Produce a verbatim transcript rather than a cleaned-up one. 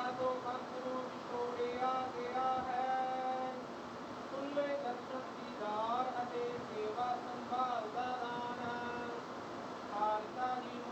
ਤੋਂ ਕੰਸ ਨੂੰ ਵਿਛੋੜਿਆ ਗਿਆ ਹੈ। ਖੁੱਲੇ ਦਰਸ਼ਨ ਦੀਦਾਰ ਅਤੇ ਸੇਵਾ ਸੰਭਾਲ ਦਾ ਦਾਨ। ਖਾਲਸਾ ਜੀ